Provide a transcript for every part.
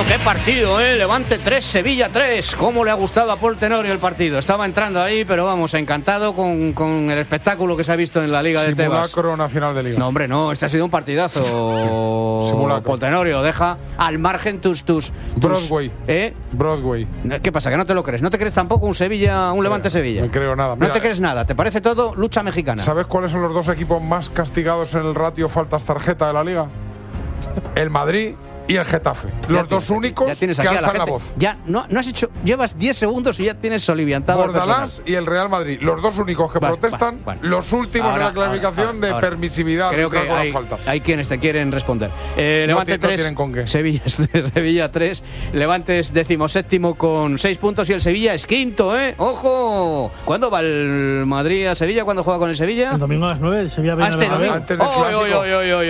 qué partido, Levante 3, Sevilla 3. ¿Cómo le ha gustado a Paul Tenorio el partido? Estaba entrando ahí, pero vamos, encantado con el espectáculo que se ha visto en la Liga de Tebas. Simulacro nacional de Liga. No, hombre, no, este ha sido un partidazo. Simulacro. Paul Tenorio, deja al margen tus Broadway. Broadway. ¿Qué pasa? ¿Que no te lo crees? ¿No te crees tampoco un Levante-Sevilla? No creo nada. No te crees nada. ¿Te parece todo lucha mexicana? ¿Sabes cuáles son los dos equipos más castigados en el ratio faltas tarjeta de la Liga? El Madrid y el Getafe. Los dos únicos que alzan la voz. Ya, no has hecho. Llevas 10 segundos y ya tienes soliviantado. Bordalás y el Real Madrid. Los dos únicos que protestan. Los últimos en la clasificación de permisividad. Creo que hay quienes te quieren responder. Levante 3. Sevilla 3. Levante es 17º con 6 puntos y el Sevilla es 5º, ¡Ojo! ¿Cuándo va el Madrid a Sevilla? ¿Cuándo juega con el Sevilla? El domingo a las 9. El Sevilla viene antes del clásico.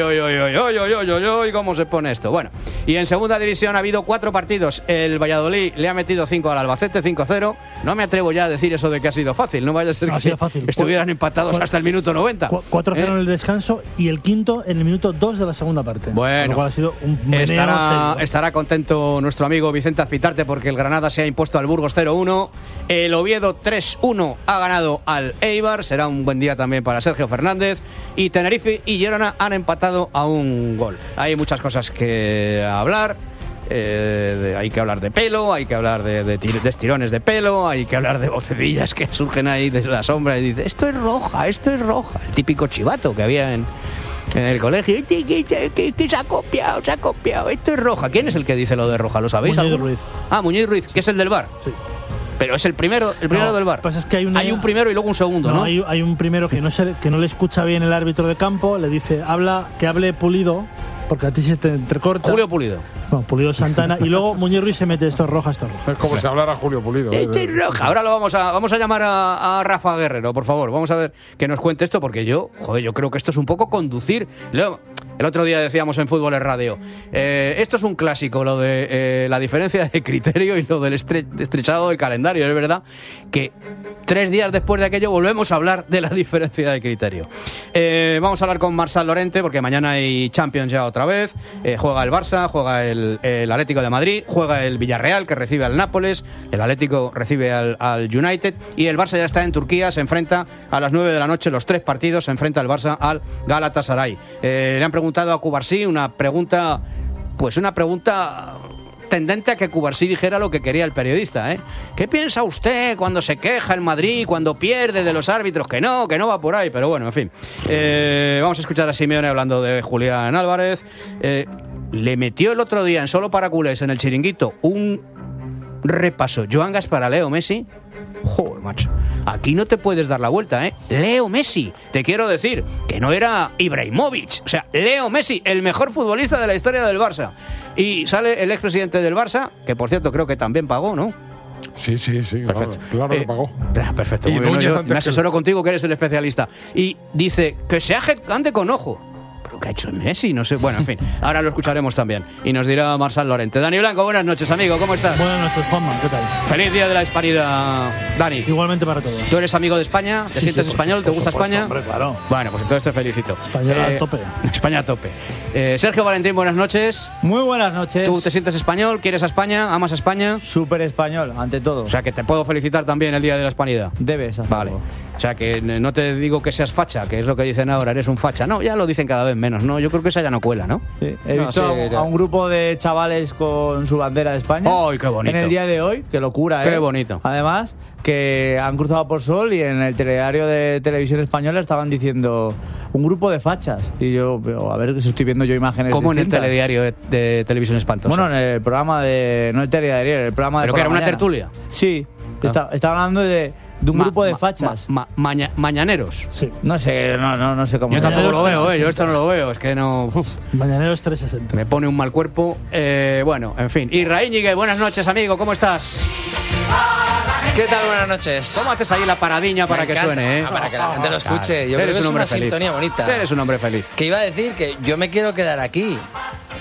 ¡Oy! ¿Cómo se pone esto? Bueno. Y en segunda división ha habido 4 partidos. El Valladolid le ha metido 5 al Albacete, 5-0. No me atrevo ya a decir eso de que ha sido fácil. No vaya a ser que estuvieran empatados hasta el minuto 90. 4-0 en el descanso y el quinto en el minuto 2 de la segunda parte. Bueno, lo cual ha sido un estará contento nuestro amigo Vicente Azpitarte porque el Granada se ha impuesto al Burgos 0-1. El Oviedo 3-1 ha ganado al Eibar. Será un buen día también para Sergio Fernández. Y Tenerife y Girona han empatado a un gol. Hay muchas cosas que hablar. Hay que hablar de pelo, hay que hablar de estirones de pelo, hay que hablar de vocecillas que surgen ahí desde la sombra y dice, esto es roja. El típico chivato que había en el colegio, que se ha copiado, esto es roja. ¿Quién es el que dice lo de roja? ¿Lo sabéis? Muñiz Ruiz. Muñiz Ruiz, que es el del VAR. Sí. Pero es el primero del VAR. Pues es que hay un primero y luego un segundo, ¿no? Hay un primero que no le escucha bien el árbitro de campo, le dice, que hable Pulido, porque a ti se te entrecorta. Julio Pulido. Bueno, Pulido Santana. Y luego Muñiz Ruiz se mete, esto es roja. Es como si hablara Julio Pulido. Esto es roja. Ahora lo vamos a llamar a Rafa Guerrero, por favor. Vamos a ver que nos cuente esto, porque yo creo que esto es un poco conducir. El otro día decíamos en Fútbol es Radio, esto es un clásico, lo de la diferencia de criterio y lo del estrechado del calendario. Es verdad que 3 días después de aquello volvemos a hablar de la diferencia de criterio. Vamos a hablar con Marçal Llorente, porque mañana hay Champions ya otra vez. Juega el Barça, juega el Atlético de Madrid, juega el Villarreal, que recibe al Nápoles, el Atlético recibe al United, y el Barça ya está en Turquía, se enfrenta a las 9 de la noche, los 3 partidos, se enfrenta el Barça al Galatasaray. Le han preguntado a Cubarsí una pregunta tendente a que Cubarsí dijera lo que quería el periodista, ¿Qué piensa usted cuando se queja el Madrid, cuando pierde de los árbitros? Que no va por ahí, pero bueno, en fin. Vamos a escuchar a Simeone hablando de Julián Álvarez. Le metió el otro día en Solo para Culés, en el Chiringuito, un repaso Joan Gaspar a Leo Messi. Joder, macho, aquí no te puedes dar la vuelta, Leo Messi, te quiero decir que no era Ibrahimovic, o sea, Leo Messi, el mejor futbolista de la historia del Barça. Y sale el expresidente del Barça, que por cierto creo que también pagó, ¿no? Sí, perfecto. Claro que pagó. Perfecto, y muy bien, yo me asesoro contigo, que eres el especialista. Y dice que se ande con ojo. ¿Qué ha hecho Messi? No sé. Bueno, en fin, ahora lo escucharemos también. Y nos dirá Marçal Llorente. Dani Blanco, buenas noches, amigo, ¿cómo estás? Buenas noches, Juanma, ¿qué tal? Feliz día de la Hispanidad, Dani. Igualmente para todos. ¿Tú eres amigo de España? ¿Te sientes español? ¿Te gusta España? Hombre, claro. Bueno, pues entonces te felicito. España a tope. España a tope. Sergio Valentín, buenas noches. Muy buenas noches. ¿Tú te sientes español? ¿Quieres a España? ¿Amas a España? Súper español, ante todo. O sea, que te puedo felicitar también el día de la Hispanidad. Debes hacerlo. Vale. O sea, que no te digo que seas facha, que es lo que dicen ahora, eres un facha. No, ya lo dicen cada vez menos, ¿no? Yo creo que esa ya no cuela, ¿no? Sí. He visto a un grupo de chavales con su bandera de España. ¡Ay, qué bonito! En el día de hoy, qué locura, ¡Qué bonito! Además, que han cruzado por Sol y en el telediario de Televisión Española estaban diciendo un grupo de fachas. Y yo, a ver si estoy viendo yo imágenes ¿Cómo distintas. en el telediario de Televisión Espantosa? Bueno, en el programa de... No el telediario, el programa de... ¿Pero que era una tertulia? Sí. Estaba hablando de un grupo de fachas. Mañaneros. Sí. No sé cómo. Yo tampoco lo veo, 360. yo esto no lo veo, es que no... Mañaneros 360. Me pone un mal cuerpo. Bueno, en fin. Israel Íñiguez, buenas noches, amigo, ¿cómo estás? ¿Qué tal? Buenas noches. ¿Cómo haces ahí la paradiña para que suene, para que la gente lo escuche. Yo creo que es una sintonía bonita. Eres un hombre feliz. Que iba a decir que yo me quiero quedar aquí.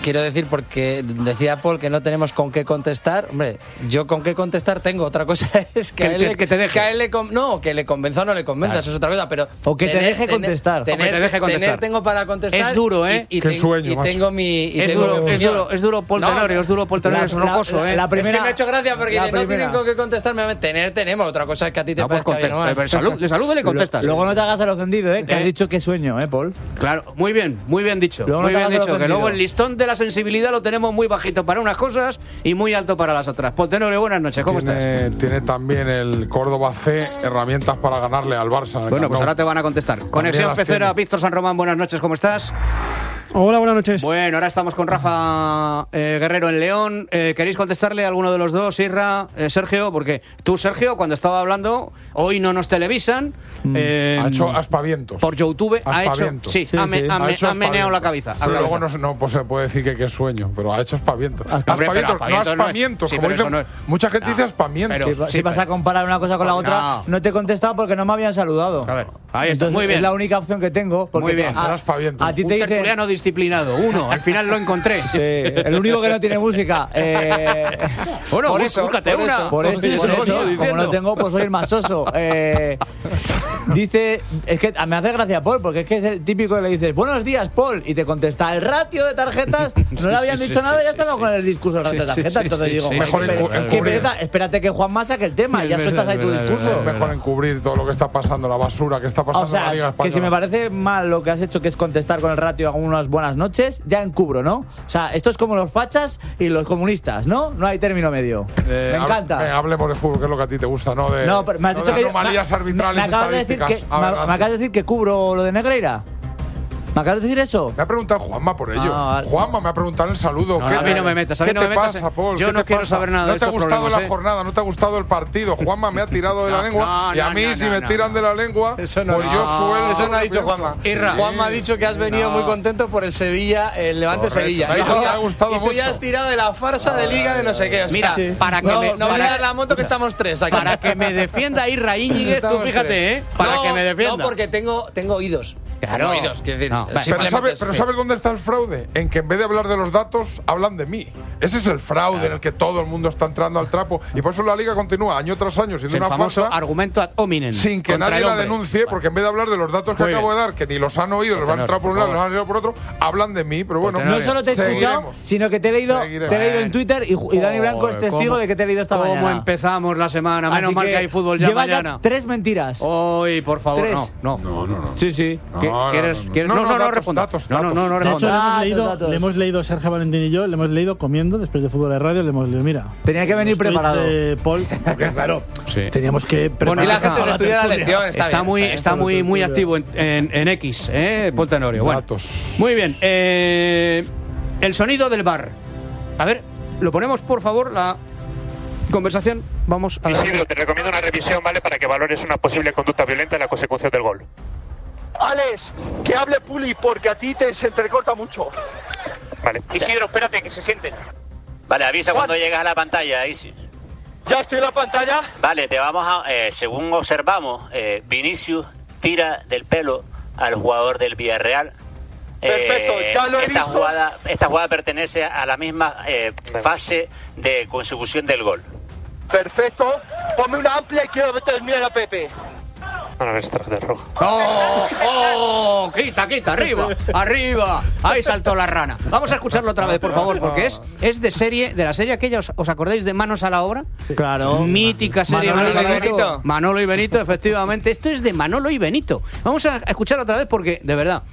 quiero decir, porque decía Paul que no tenemos con qué contestar. Hombre, yo con qué contestar tengo. Otra cosa es que a él que le convenza o no le convenza, eso es otra cosa. Pero o que te deje contestar. Tener tengo para contestar. Es duro, ¿eh? Qué sueño, y tengo mi... Es duro, Paul Tenorio, es duro, Paul Tenorio, es rocoso, ¿eh? Es que me ha hecho gracia porque no tienen con qué contestar. Tenemos. Otra cosa es que a ti te parezca bien, ¿no? Le saludo y le contestas. Luego no te hagas el ofendido, ¿eh? Que has dicho que sueño, ¿eh, Paul? Claro, muy bien dicho. Luego muy no bien dicho. Que luego el listo. listón de la sensibilidad lo tenemos muy bajito para unas cosas y muy alto para las otras. Paul Tenorio, buenas noches, ¿cómo estás? Tiene también el Córdoba C herramientas para ganarle al Barça. Bueno, pues ahora te van a contestar. Conexión Pecera, Víctor San Román, buenas noches, ¿cómo estás? Hola, buenas noches. Bueno, ahora estamos con Rafa Guerrero en León. ¿Queréis contestarle a alguno de los dos, Isra, Sergio? Porque tú, Sergio, cuando estaba hablando, hoy no nos televisan. Ha hecho aspavientos. Por YouTube ha hecho. Sí, ha meneado la cabeza. Pero luego no pues se puede decir que es sueño, pero ha hecho aspavientos. Aspavientos, no aspamientos. Sí, como dicen, no es, mucha gente dice aspavientos. Si vas a comparar una cosa con la otra, no te he contestado porque no me habían saludado. A ver, ahí está. Entonces, Muy bien. Es la única opción que tengo. Porque muy bien. A ti te un tertuliano disciplinado. Al final lo encontré. Sí, el único que no tiene música. Bueno, por eso, búscate una. Por eso, como no tengo, pues soy el más soso. Dice, es que me hace gracia Paul, porque es que es el típico que le dices, buenos días, Paul, y te contesta, el ratio de tarjetas, no le habían dicho nada y ya estaba con el discurso del ratio de tarjetas. Entonces digo, mejor espérate que Juan Masa que el tema, y ya sueltas ahí tu discurso. Es mejor encubrir todo lo que está pasando, la basura que está pasando en la Liga Española. Que si me parece mal lo que has hecho, que es contestar con el ratio a unas buenas noches, ya encubro, ¿no? O sea, esto es como los fachas y los comunistas, ¿no? No hay término medio. Me encanta. Hablemos de fútbol, que es lo que a ti te gusta, ¿no? No, pero me has dicho que anomalías arbitrales, me acabas de decir que cubro lo de Negreira. ¿Me acabas de decir eso? Me ha preguntado Juanma por ello. Juanma me ha preguntado el saludo. No, a mí no me metas. ¿Qué te pasa, Paul? Yo no quiero saber nada de estos problemas. ¿No te ha gustado la jornada? ¿No te ha gustado el partido? Juanma me ha tirado de la lengua. Y a mí, si me tiran de la lengua, pues yo suelo. Eso no ha dicho Juanma. Juanma ha dicho que has venido muy contento por el Sevilla, el Levante Sevilla. Me ha gustado mucho. Y tú ya has tirado de la farsa de Liga de no sé qué. Mira, para que no voy a dar la moto que estamos tres aquí. Para que me defienda Isra Íñiguez, tú fíjate, ¿eh? Para que me defienda. No, porque tengo oídos. Claro. Oídos, quiero decir. Pero ¿sabes dónde está el fraude? En que en vez de hablar de los datos, hablan de mí. Ese es el fraude en el que todo el mundo está entrando al trapo. Y por eso la Liga continúa año tras año siendo una famoso farsa, argumento ad hominem. sin que nadie la denuncie, porque en vez de hablar de los datos que acabo de dar, que ni los han oído, los van a entrar por un lado, los han oído por otro, hablan de mí. Pero bueno, no solo te he escuchado, sino que te he leído en Twitter y Dani Blanco es testigo de que te he leído esta mañana. ¿Cómo empezamos la semana? Menos mal que hay fútbol ya mañana. Ya 3 mentiras. Hoy, por favor, no. Sí. ¿Quieres? No respondas. No De hecho, Datos. le hemos leído Sergio Valentín y yo, le hemos leído comiendo después de Fútbol de Radio, le hemos leído, mira. Tenía que venir preparado. Paul, porque claro, teníamos que preparar. Y la gente se estudia la lección. Está muy activo en X, Paul Tenorio. Bueno, muy bien. El sonido del bar. A ver, lo ponemos, por favor, la conversación. Vamos a ver. Isidro, te recomiendo una revisión, ¿vale? Para que valores una posible conducta violenta en la consecución del gol. Alex, que hable Puli porque a ti se entrecorta mucho. Vale. Isidro, espérate, que se sienten. Vale, avisa cuando llegas a la pantalla, Isi. Ya estoy en la pantalla. Vale, te vamos a... según observamos, Vinicius tira del pelo al jugador del Villarreal. Perfecto, ya lo he visto. Esta jugada pertenece a la misma fase de consecución del gol. Perfecto. Ponme una amplia y quiero terminar a Pepe. Bueno, es tarjeta roja. ¡Oh! ¡Quita! ¡Arriba! Ahí saltó la rana. Vamos a escucharlo otra vez, por favor, porque es de la serie aquella, ¿os acordáis de Manos a la Obra? Claro. Mítica serie Manolo y Benito, efectivamente. Esto es de Manolo y Benito. Vamos a escucharlo otra vez porque, de verdad,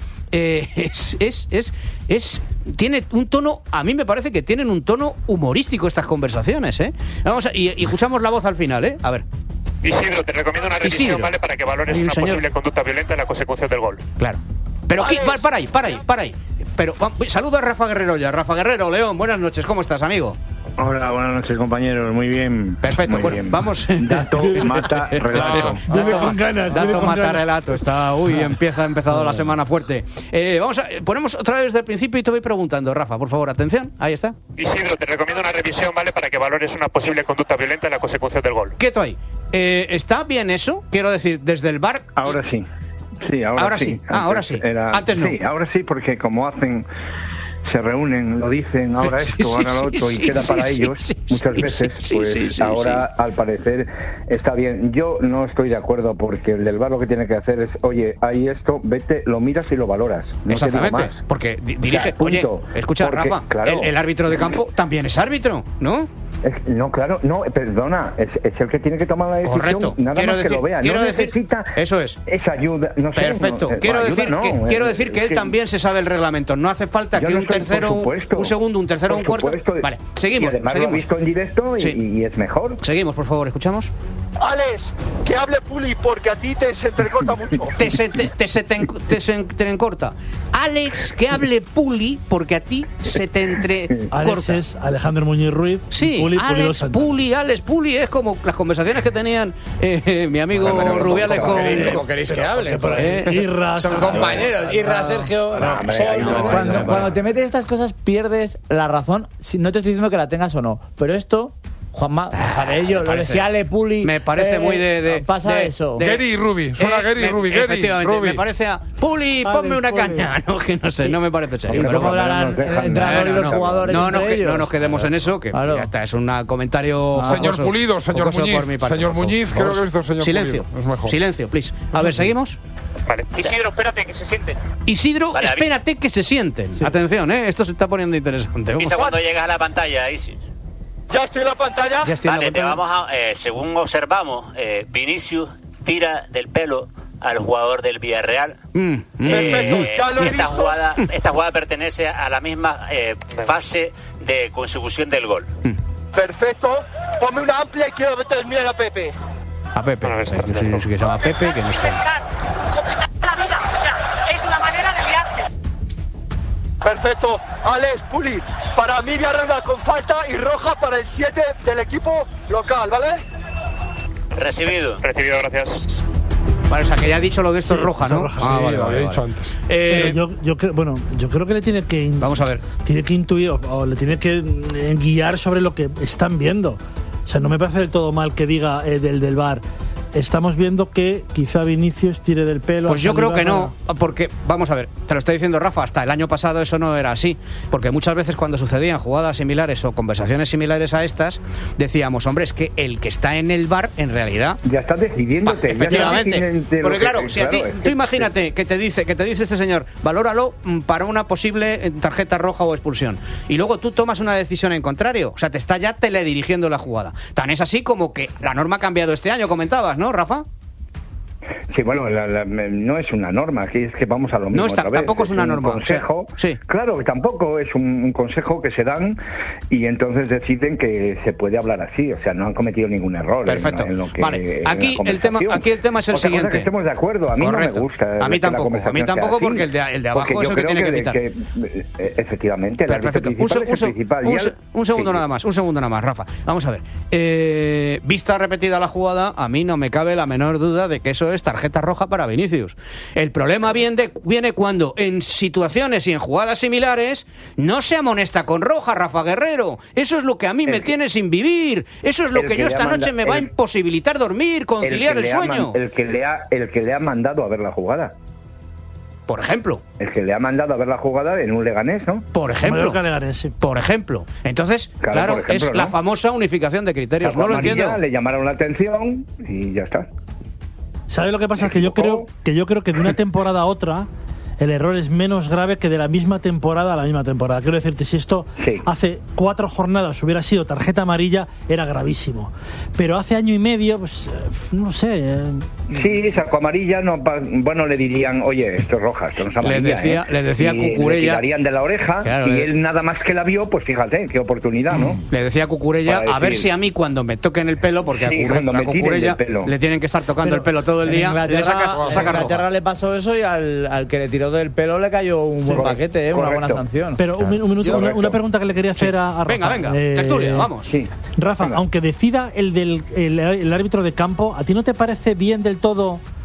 tiene un tono, a mí me parece que tienen un tono humorístico estas conversaciones, y escuchamos la voz al final, a ver. Isidro, te recomiendo una revisión, ¿vale? Para que valores una posible conducta violenta en la consecución del gol. Claro. Pero para ahí. Pero saluda a Rafa Guerrero ya. Rafa Guerrero, León, buenas noches, ¿cómo estás, amigo? Hola, buenas noches, compañeros, muy bien. Perfecto, muy bueno, bien. vamos. Dato, mata, relato. Dato, mata, relato. Ha empezado la semana fuerte. Ponemos otra vez desde el principio y te voy preguntando, Rafa, por favor, atención, ahí está. Isidro, te recomiendo una revisión, ¿vale? Para que valores una posible conducta violenta en la consecución del gol. Quieto ahí. ¿Está bien eso? Quiero decir, desde el VAR. Ahora sí. Sí, ahora sí. Ahora sí. Antes no. Sí, ahora sí, porque como hacen se reúnen, lo dicen, ahora esto, ahora lo otro, y queda para ellos muchas veces, pues ahora al parecer está bien. Yo no estoy de acuerdo, porque el del VAR lo que tiene que hacer es, oye, hay esto, vete, lo miras y lo valoras. No exactamente, te digo más. porque dirige, oye, escucha, porque, Rafa, claro, el árbitro de campo también es árbitro, ¿no? No, claro, no, perdona, es el que tiene que tomar la decisión. Correcto. Nada quiero más decir, que lo vea. Quiero no decir, necesita eso es. esa ayuda. No sé, perfecto. Quiero decir que él también se sabe el reglamento. No hace falta que un tercero, un segundo, un tercero, un cuarto. Vale, seguimos. Y además lo he visto en directo y es mejor. Seguimos, por favor, escuchamos. Alex, que hable Puli porque a ti te se entrecorta mucho. Te encorta. Alex, que hable Puli porque a ti se te entrecorta. Alex es Alejandro Muñiz Ruiz. Sí, Alex, Puli es como las conversaciones que tenían mi amigo Rubiales con... ¿Cómo queréis que hable? Irra, son compañeros. Irra, Sergio... Cuando te metes estas cosas pierdes la razón. No te estoy diciendo que la tengas o no, pero esto... Juanma, sabe ello, lo decía Ale Puli. Me parece muy de pasa eso. Gary y Ruby, suena Gary y Ruby. Efectivamente, me parece a Puli, ponme una caña. No, que no sé, no me parece serio. ¿Cómo hablarán el entrenador y los jugadores entre ellos? No nos quedemos en eso, que ya está, es un comentario. Señor Pulido, señor Muñiz. Señor Muñiz, creo que he visto señor Pulido. Es mejor. Silencio, please. A ver, ¿seguimos? Vale. Isidro, espérate, que se sienten. Isidro, espérate que se sienten. Atención, esto se está poniendo interesante. Avisa cuando llegas a la pantalla, Isi. Ya estoy en la pantalla. Vale, te vamos a... según observamos, Vinicius tira del pelo al jugador del Villarreal. Esta jugada pertenece a la misma fase de consecución del gol. Perfecto. Ponme una amplia y quiero terminar a Pepe. A Pepe. Que se llama Pepe, que no está. Es una manera de liarse. Perfecto. Alex, Puli, para mí Villarreal con falta y roja para el 7 del equipo local, ¿vale? Recibido, gracias. Vale, o sea, que ya ha dicho lo de esto es roja, ¿no? Vale, lo había dicho antes. Pero yo creo que le tiene que... Vamos a ver. Tiene que intuir o le tiene que guiar sobre lo que están viendo. O sea, no me parece del todo mal que diga del VAR. Estamos viendo que quizá Vinicius tire del pelo. Pues yo creo que no, porque, vamos a ver, te lo está diciendo Rafa, hasta el año pasado eso no era así, porque muchas veces cuando sucedían jugadas similares o conversaciones similares a estas, decíamos, hombre, es que el que está en el VAR, en realidad... Ya está decidiéndote. Efectivamente, porque claro, si a ti, tú imagínate que te dice este señor, valóralo para una posible tarjeta roja o expulsión, y luego tú tomas una decisión en contrario, o sea, te está ya teledirigiendo la jugada. Tan es así como que la norma ha cambiado este año, comentabas, ¿no, Rafa? Sí, bueno, no es una norma, aquí es que vamos a lo mismo. No, tampoco es una norma. Consejo, o sea, sí. Claro, que tampoco es un consejo que se dan y entonces deciden que se puede hablar así, o sea, no han cometido ningún error. Perfecto. En lo que, vale, aquí el tema es el siguiente. Cosa que estemos de acuerdo, a mí correcto. No me gusta. A mí tampoco porque el de abajo es el que tiene que evitar. Efectivamente, el árbitro principal es el principal. Un segundo nada más, Rafa. Vamos a ver. Vista repetida la jugada, a mí no me cabe la menor duda de que eso es tarjeta roja para Vinicius. El problema viene cuando en situaciones y en jugadas similares no se amonesta con roja, Rafa Guerrero. Eso es lo que a mí me tiene sin vivir. Eso es lo que yo esta noche me va a imposibilitar dormir, conciliar el sueño. El que le ha mandado a ver la jugada. Por ejemplo. El que le ha mandado a ver la jugada en un Leganés, ¿no? Por ejemplo. Sí. Por ejemplo. Entonces, claro, es la famosa unificación de criterios. No lo entiendo. Le llamaron la atención y ya está. ¿Sabes lo que pasa? Es que yo creo que de una temporada a otra el error es menos grave que de la misma temporada a la misma temporada. Quiero decirte, si esto hace 4 jornadas hubiera sido tarjeta amarilla, era gravísimo. Pero hace año y medio, pues, no sé. Sí, sacó amarilla, no, bueno, le dirían, oye, esto es roja, esto no es amarilla. Le decía Cucurella. Le tirarían de la oreja, claro, y él nada más que la vio, pues fíjate, qué oportunidad, ¿no? Le decía a Cucurella, a ver si a mí cuando me toquen el pelo, porque a Cucurella le tienen que estar tocando el pelo todo el día, le saca Inglaterra le pasó eso y al que le tiró del pelo le cayó un buen paquete, una buena sanción. Pero un minuto, una pregunta que le quería hacer a Rafa. Venga, tertulia, vamos. Sí. Rafa, aunque decida el árbitro de campo, ¿a ti no te parece bien del todo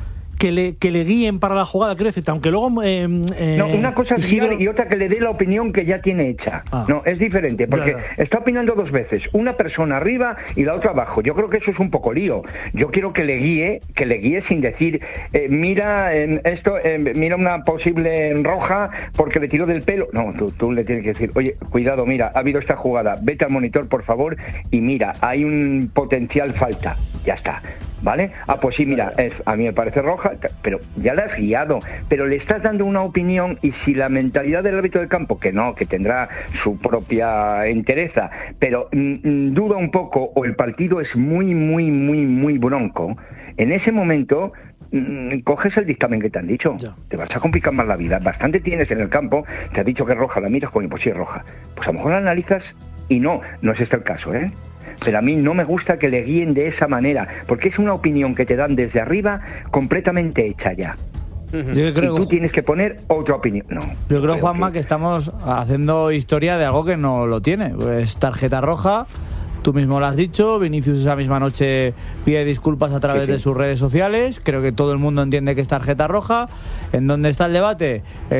que le guíen para la jugada, quiero decirte, aunque luego... no, una cosa es guiar y otra que le dé la opinión que ya tiene hecha. No, es diferente, porque está opinando dos veces, una persona arriba y la otra abajo. Yo creo que eso es un poco lío. Yo quiero que le guíe sin decir, mira mira una posible roja porque le tiró del pelo. No, tú le tienes que decir, oye, cuidado, mira, ha habido esta jugada, vete al monitor, por favor, y mira, hay un potencial falta. Ya está. ¿Vale? Pues sí, mira, a mí me parece roja, pero ya la has guiado, pero le estás dando una opinión, y si la mentalidad del árbitro del campo, que no, que tendrá su propia entereza, pero duda un poco, o el partido es muy, muy, muy, muy bronco, en ese momento coges el dictamen que te han dicho, te vas a complicar más la vida. Bastante tienes en el campo, te ha dicho que es roja, la miras, pues sí es roja, pues a lo mejor la analizas y no es este el caso, ¿eh? Pero a mí no me gusta que le guíen de esa manera, porque es una opinión que te dan desde arriba completamente hecha ya. Yo creo, y tú tienes que poner otra opinión. No, yo creo, Juanma, que estamos haciendo historia de algo que no lo tiene. Pues tarjeta roja, tú mismo lo has dicho, Vinicius esa misma noche pide disculpas a través de sus redes sociales, creo que todo el mundo entiende que es tarjeta roja. ¿En dónde está el debate?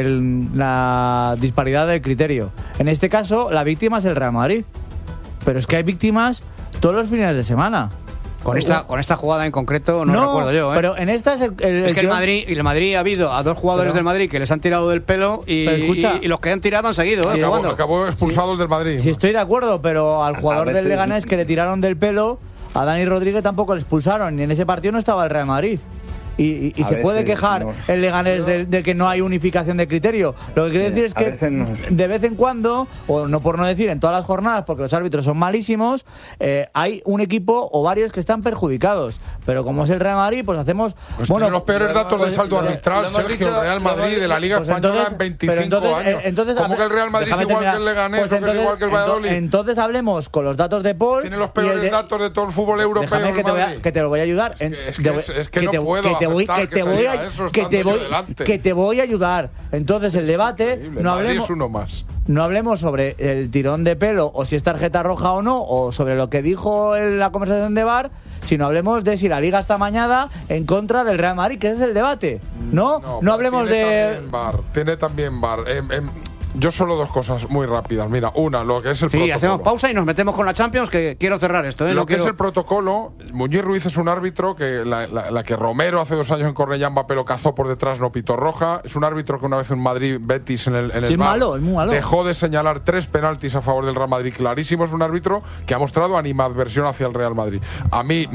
La disparidad del criterio. En este caso, la víctima es el Real Madrid. Pero es que hay víctimas todos los fines de semana. Con esta jugada en concreto no recuerdo yo, ¿eh? Pero en esta es que el Madrid ha habido a dos jugadores del Madrid que les han tirado del pelo y los que han tirado han seguido. Sí, acabó expulsados del Madrid. Sí, estoy de acuerdo, pero al jugador del Leganés que le tiraron del pelo, a Dani Rodríguez tampoco le expulsaron, y en ese partido no estaba el Real Madrid. Y se puede quejar el Leganés de que no hay unificación de criterio. Lo que quiero decir es que de vez en cuando, o no por no decir en todas las jornadas, porque los árbitros son malísimos, hay un equipo o varios que están perjudicados. Pero como es el Real Madrid, pues hacemos... tiene los peores datos de saldo arbitral, Sergio, el Real Madrid de la Liga Española en 25 años. ¿Cómo que el Real Madrid es igual que el Leganés o que es igual que el Valladolid? Entonces hablemos con los datos de Paul. Tiene los peores datos de todo el fútbol europeo. Déjame que te lo voy a ayudar. Es que no puedo. Que te voy a ayudar. Entonces el debate no hablemos sobre el tirón de pelo o si es tarjeta roja o no, o sobre lo que dijo en la conversación de VAR, sino hablemos de si la Liga está amañada en contra del Real Madrid, que ese es el debate. No hablemos de... Tiene también VAR. Yo solo dos cosas muy rápidas. Mira, una, lo que es el protocolo. Sí, hacemos pausa y nos metemos con la Champions, que quiero cerrar esto. Lo que es el protocolo, Muñiz Ruiz es un árbitro que la que Romero hace 2 años en Cornellá Mbappé lo cazó por detrás, no pitó roja. Es un árbitro que una vez en Madrid, Betis, en el VAR, es muy malo. dejó de señalar 3 penaltis a favor del Real Madrid clarísimo. Es un árbitro que ha mostrado animadversión hacia el Real Madrid. A mí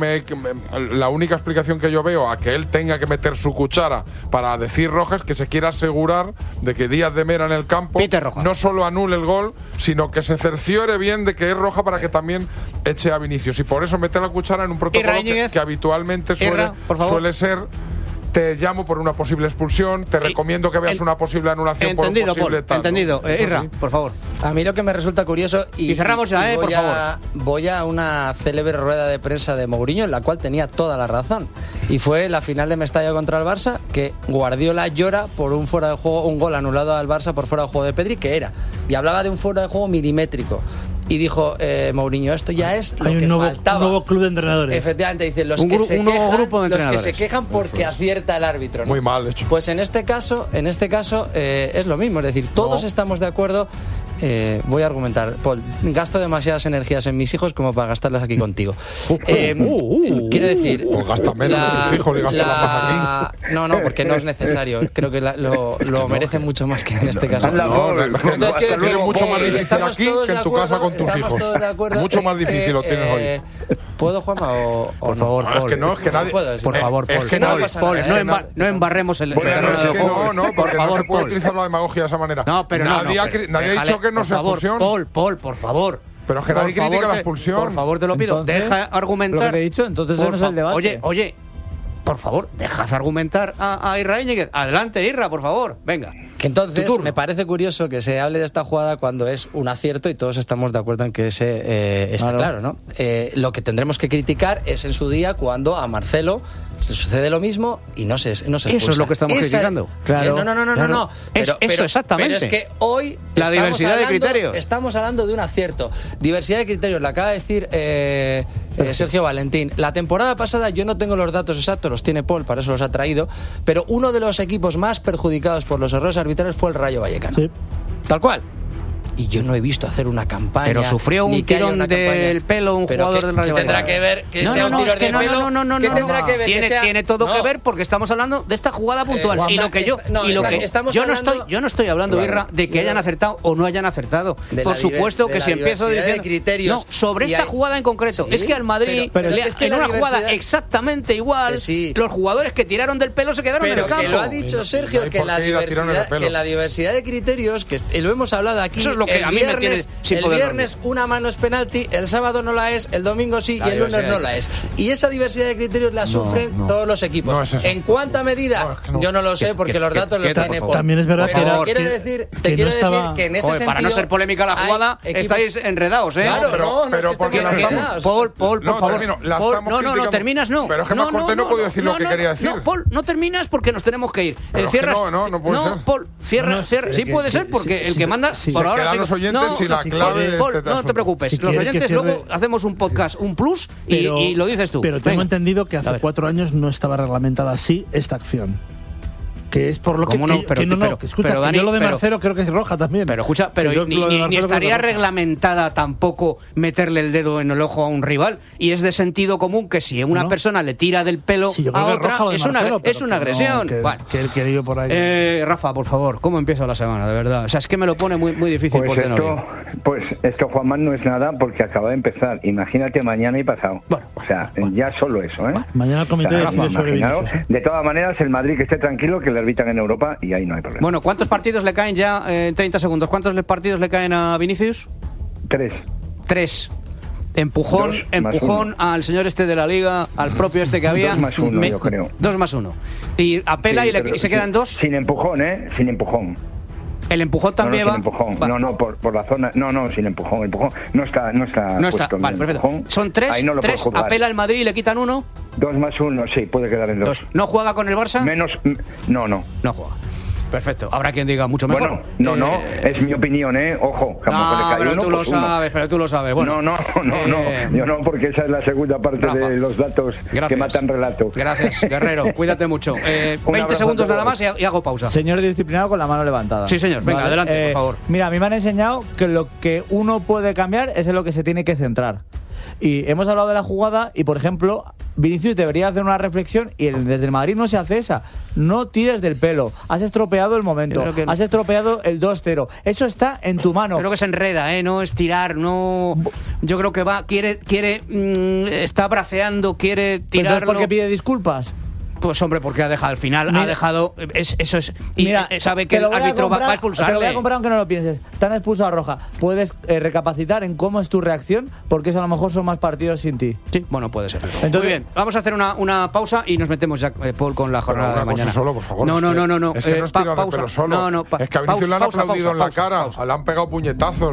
la única explicación que yo veo a que él tenga que meter su cuchara para decir roja es que se quiera asegurar de que Díaz de Mera en el campo no solo anule el gol, sino que se cerciore bien de que es roja para que también eche a Vinicius. Y por eso mete la cuchara en un protocolo que habitualmente suele ser: te llamo por una posible expulsión, te recomiendo que veas una posible anulación por un posible tal. Entendido, Irra, por favor. A mí lo que me resulta curioso, y cerramos ya, por favor. Voy a una célebre rueda de prensa de Mourinho en la cual tenía toda la razón, y fue la final de Mestalla contra el Barça, que Guardiola llora por un fuera de juego, un gol anulado al Barça por fuera de juego de Pedri, y hablaba de un fuera de juego milimétrico. Y dijo Mourinho, esto ya es lo que faltaba. Un nuevo club de entrenadores. Efectivamente, dice, los que se quejan porque acierta el árbitro, ¿no? Muy mal hecho. Pues en este caso es lo mismo, es decir, todos estamos de acuerdo. Voy a argumentar, Paul, gasto demasiadas energías en mis hijos como para gastarlas aquí contigo. Quiero decir, pues gasta menos en tus hijos y gasta más aquí. No, porque no es necesario. Creo que lo merecen mucho más que en este caso. Entonces quiero decir, mucho más difícil aquí que en tu casa con tus hijos. Mucho más difícil lo tienes hoy. ¿Puedo, Juanma? Por favor, Paul. Es que nadie. Por favor, Paul. No embarremos el terreno del juego. No, porque no se puede utilizar la demagogia de esa manera. No, pero nadie ha dicho que no sea expulsión. Paul, por favor. Pero es que nadie critica la expulsión. Por favor, te lo pido. Entonces, deja argumentar. Lo que he dicho, entonces ese no es el debate. Oye, por favor, dejas argumentar a Irra Íñiguez. Adelante, Irra, por favor. Venga. Que entonces me parece curioso que se hable de esta jugada cuando es un acierto y todos estamos de acuerdo en que ese está claro, ¿no? Lo que tendremos que criticar es en su día cuando a Marcelo sucede lo mismo y no se expulsa. Eso es lo que estamos criticando. Claro. No. Eso exactamente. Pero es que hoy la diversidad de criterios. Estamos hablando de un acierto. Diversidad de criterios, lo acaba de decir Sergio Valentín. La temporada pasada, yo no tengo los datos exactos, los tiene Paul, para eso los ha traído, pero uno de los equipos más perjudicados por los errores arbitrales fue el Rayo Vallecano. Sí. Tal cual. Y yo no he visto hacer una campaña. Pero sufrió un tirón del pelo un jugador del Rayo Vallecano. ¿Qué tendrá que ver que sea un tirón del pelo? No. ¿Qué tendrá que ver? Tiene todo que ver porque estamos hablando de esta jugada puntual. Yo no estoy hablando, Irra, de que hayan acertado o no hayan acertado. Por supuesto que si empiezo diciendo. No, sobre esta jugada en concreto. Es que al Madrid, en una jugada exactamente igual, los jugadores que tiraron del pelo se quedaron en el campo. Pero que lo ha dicho Sergio, que la diversidad de criterios, que lo hemos hablado aquí. Que a mí me tiene el viernes una mano es penalti, el sábado no la es, el domingo sí y el lunes no la es. Y esa diversidad de criterios la sufren todos los equipos. ¿En cuánta medida? Yo no lo sé porque los datos los tiene Paul. También es verdad que quiero decir que en ese sentido, para no ser polémica la jugada, estáis enredados, ¿eh? Claro, pero porque la estamos... Paul, por favor. No terminas, no. Pero es que más cortés no puedo decir lo que quería decir. No, Paul, no terminas porque nos tenemos que ir. No puede ser. Paul, cierra. Sí puede ser porque el que manda por ahora los oyentes y la clave Paul, no te preocupes. Si los oyentes luego hacemos un podcast, un plus, y lo dices tú. Pero tengo entendido que hace 4 años no estaba reglamentada así esta acción. Que es por lo que... Escucha, Dani, yo lo de Marcelo creo que es roja también. Pero escucha, ni estaría reglamentada tampoco meterle el dedo en el ojo a un rival. Y es de sentido común que si una persona le tira del pelo a otra, es una agresión. Por ahí. Rafa, por favor, ¿cómo empieza la semana? De verdad. O sea, es que me lo pone muy, muy difícil. Pues esto, Juanma, no es nada porque acaba de empezar. Imagínate mañana y pasado. Bueno, ya solo eso, ¿eh? Mañana el comité decide sobre Vinicius. De todas maneras, el Madrid que esté tranquilo, que le arbitan en Europa y ahí no hay problema. Bueno, ¿cuántos partidos le caen ya en 30 segundos? ¿Cuántos partidos le caen a Vinicius? 3. Empujón al señor este de la Liga, al propio este que había. 2+1, yo creo. 2+1. Y apela y se quedan 2. Sin empujón, ¿eh? Sin empujón. El empujón también va. Sin empujón. Por la zona. No, sin empujón. El empujón no está puesto. Vale, perfecto. Son 3. No 3. Apela el Madrid y le quitan 1. 2+1, sí, puede quedar en 2. ¿No juega con el Barça? No. No juega. Perfecto. Habrá quien diga mucho mejor. Bueno, es mi opinión, ¿eh? Ojo. Pero tú lo sabes. Bueno, no. Yo no, porque esa es la segunda parte de los datos que matan relato. Gracias, Guerrero. Cuídate mucho. 20 segundos nada más y hago pausa. Señor disciplinado con la mano levantada. Sí, señor. Venga, adelante, por favor. Mira, a mí me han enseñado que lo que uno puede cambiar es en lo que se tiene que centrar. Y hemos hablado de la jugada y, por ejemplo, Vinicius debería hacer una reflexión y desde el Madrid no se hace esa. No tires del pelo. Has estropeado el momento. Has estropeado el 2-0. Eso está en tu mano. Creo que se enreda, no es tirar, no. Yo creo que está braceando, quiere tirarlo. Entonces, ¿por qué pide disculpas? Pues hombre, porque ha dejado al final, eso es. Y mira, sabe que el árbitro va a expulsarle. Te lo voy a comprar aunque no lo pienses. Te han expulsado a roja. Puedes recapacitar en cómo es tu reacción, porque eso a lo mejor son más partidos sin ti. Sí, bueno, puede ser. Entonces, muy bien, vamos a hacer una pausa y nos metemos ya, Paul, con la jornada de mañana. Solo, por favor. No. Es que no es tirar de pelo solo. Es que a Vinicius le han aplaudido en la cara. Le han pegado puñetazos.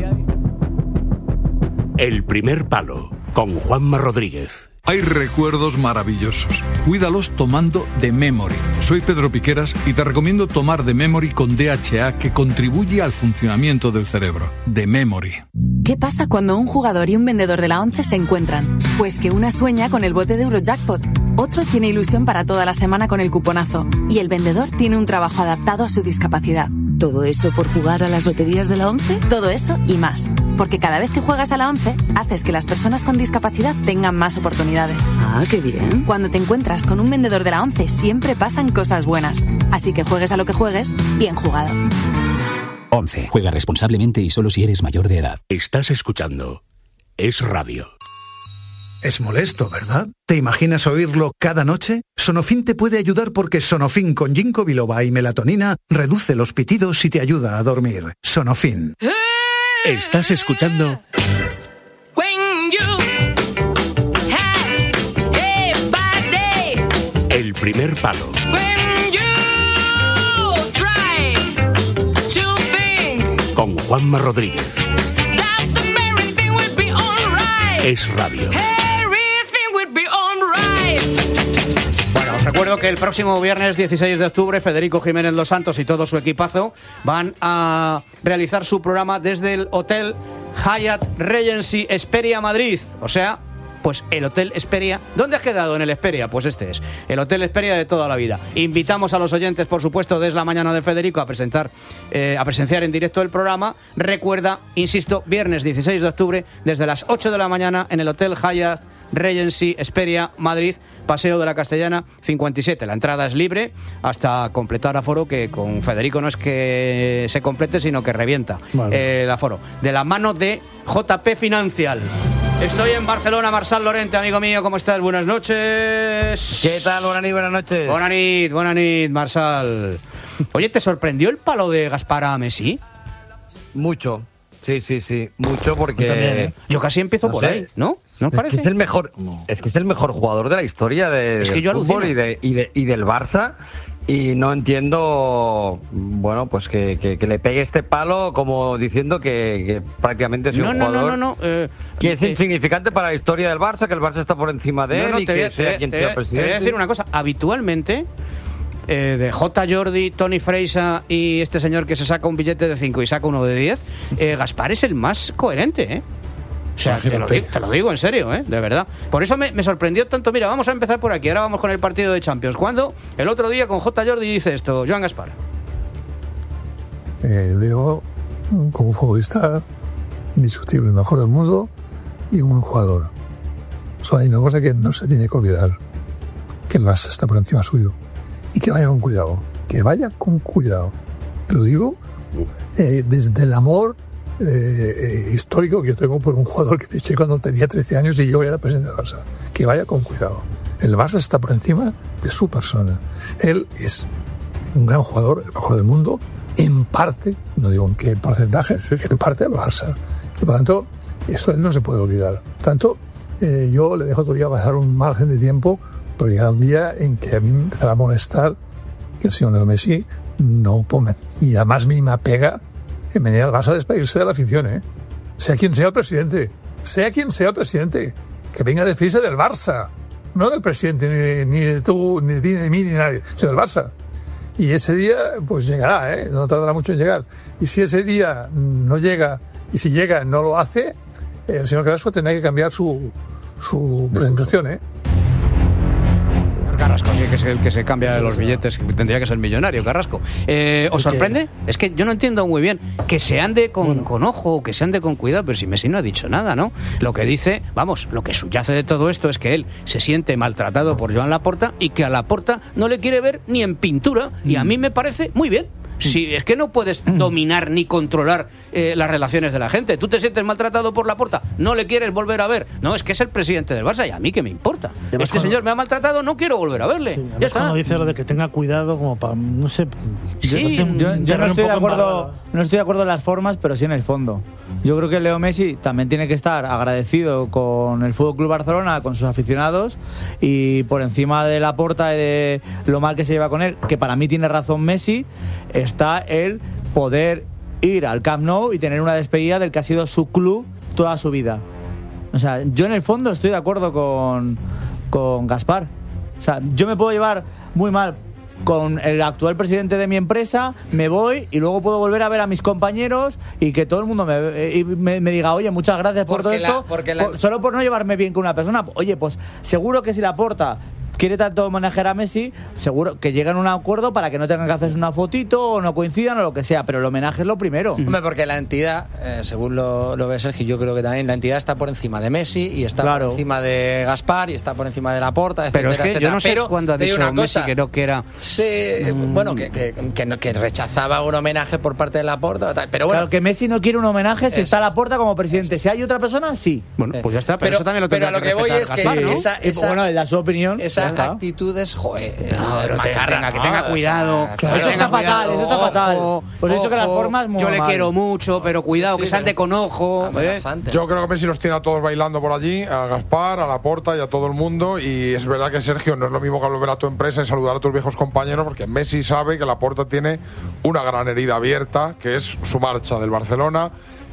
El primer palo, con Juanma Rodríguez. Hay recuerdos maravillosos. Cuídalos tomando The Memory. Soy Pedro Piqueras y te recomiendo tomar The Memory con DHA, que contribuye al funcionamiento del cerebro. The Memory. ¿Qué pasa cuando un jugador y un vendedor de la ONCE se encuentran? Pues que una sueña con el bote de Eurojackpot, otro tiene ilusión para toda la semana con el cuponazo y el vendedor tiene un trabajo adaptado a su discapacidad. ¿Todo eso por jugar a las loterías de la ONCE? Todo eso y más. Porque cada vez que juegas a la ONCE, haces que las personas con discapacidad tengan más oportunidades. Ah, qué bien. Cuando te encuentras con un vendedor de la ONCE, siempre pasan cosas buenas. Así que juegues a lo que juegues, bien jugado. ONCE. Juega responsablemente y solo si eres mayor de edad. Estás escuchando Es Radio. Es molesto, ¿verdad? ¿Te imaginas oírlo cada noche? Sonofin te puede ayudar porque Sonofin con ginkgo biloba y melatonina reduce los pitidos y te ayuda a dormir. Sonofin. Estás escuchando El primer palo. Con Juanma Rodríguez. Es Radio. Recuerdo que el próximo viernes 16 de octubre Federico Jiménez Los Santos y todo su equipazo van a realizar su programa desde el Hotel Hyatt Regency Hesperia Madrid. O sea, pues el Hotel Hesperia. ¿Dónde has quedado en el Hesperia? Pues este es el Hotel Hesperia de toda la vida. Invitamos a los oyentes, por supuesto, desde la mañana de Federico a presenciar en directo el programa. Recuerda, insisto, viernes 16 de octubre desde las 8 de la mañana en el Hotel Hyatt Regency Hesperia Madrid, Paseo de la Castellana 57. La entrada es libre hasta completar aforo, que con Federico no es que se complete, sino que revienta el aforo. De la mano de JP Financial. Estoy en Barcelona, Marsal Lorente, amigo mío, ¿cómo estás? Buenas noches. ¿Qué tal? Buenas noches. Buenas noches, Marsal. Oye, ¿te sorprendió el palo de Gaspar a Messi? Mucho. Sí, mucho, porque también, yo casi empiezo por ahí, ¿no? ¿No os parece? Que es el mejor, es que es el mejor jugador de la historia del fútbol y del Barça, y no entiendo, bueno, pues que le pegue este palo como diciendo que prácticamente es un jugador que es insignificante para la historia del Barça, que el Barça está por encima de él y que sea quien sea presidente. Te voy a decir una cosa, habitualmente de J. Jordi, Tony Freisa y este señor que se saca un billete de 5 y saca uno de 10, Gaspar es el más coherente, ¿eh? O sea, te lo digo en serio, de verdad. Por eso me sorprendió tanto. Mira, vamos a empezar por aquí. Ahora vamos con el partido de Champions. Cuando el otro día con J. Jordi dice esto, Joan Gaspar. Leo, como futbolista, indiscutible, el mejor del mundo y un buen jugador. Solo hay una cosa que no se tiene que olvidar, que el Barça está por encima suyo. Y que vaya con cuidado. Que vaya con cuidado. Lo digo desde el amor histórico que yo tengo por un jugador que fiché cuando tenía 13 años y yo era presidente del Barça. Que vaya con cuidado. El Barça está por encima de su persona. Él es un gran jugador, el mejor del mundo, en parte, no digo en qué porcentaje, en parte del Barça. Y por tanto, eso él no se puede olvidar. Tanto, yo le dejo todavía pasar un margen de tiempo, pero llega un día en que a mí me empezará a molestar que el señor Leo Messi no ponga ni la más mínima pega en venir al Barça a despedirse de la afición, sea quien sea el presidente, que venga a despedirse del Barça, no del presidente, ni de tú, ni de ti, ni de mí, ni de nadie, sino del Barça. Y ese día, pues llegará, no tardará mucho en llegar. Y si ese día no llega, y si llega no lo hace, el señor Carrasco tendrá que cambiar su presentación, Carrasco, que es el que se cambia los billetes, que tendría que ser millonario, Carrasco. ¿Os sorprende? Es que yo no entiendo muy bien que se ande con ojo, que se ande con cuidado, pero si Messi no ha dicho nada, ¿no? Lo que dice, lo que subyace de todo esto es que él se siente maltratado por Joan Laporta y que a Laporta no le quiere ver ni en pintura, y a mí me parece muy bien. Si es que no puedes dominar ni controlar las relaciones de la gente. Tú te sientes maltratado por Laporta, no le quieres volver a ver. No, es que es el presidente del Barça y a mí qué me importa. Este señor me ha maltratado, no quiero volver a verle. Ya está. Cuando dice lo de que tenga cuidado, como para, no sé. Sí, yo no estoy de acuerdo en las formas, pero sí en el fondo. Yo creo que Leo Messi también tiene que estar agradecido con el FC Barcelona, con sus aficionados, y por encima de Laporta y de lo mal que se lleva con él, que para mí tiene razón Messi, está el poder ir al Camp Nou y tener una despedida del que ha sido su club toda su vida. O sea, yo en el fondo estoy de acuerdo con Gaspar. O sea, yo me puedo llevar muy mal con el actual presidente de mi empresa, me voy y luego puedo volver a ver a mis compañeros y que todo el mundo me diga, oye, muchas gracias por todo esto, solo por no llevarme bien con una persona. Oye, pues seguro que si Laporta quiere tanto homenajear a Messi, seguro que llegan a un acuerdo para que no tengan que hacerse una fotito o no coincidan o lo que sea, pero el homenaje es lo primero. Hombre, porque la entidad, según lo ve Sergio, yo creo que también la entidad está por encima de Messi y está por encima de Gaspar y está por encima de Laporta, etcétera, pero es que etcétera. Yo no sé cuándo ha dicho Messi que no quiera. Sí, bueno, que rechazaba un homenaje por parte de Laporta, pero bueno. Claro, que Messi no quiere un homenaje si está Laporta como presidente. Si hay otra persona, sí. Bueno, pues ya está, pero eso también lo tendrá que respetar Gaspar, ¿no? Bueno, da su opinión. Esa actitud macarra, que tenga cuidado. Eso está fatal. Pues he dicho que las formas muy yo le mal. Quiero mucho, pero cuidado, que se ande con ojo. Yo creo que Messi los tiene a todos bailando por allí, a Gaspar, a Laporta y a todo el mundo. Y es verdad que, Sergio, no es lo mismo que volver a tu empresa y saludar a tus viejos compañeros, porque Messi sabe que Laporta tiene una gran herida abierta, que es su marcha del Barcelona.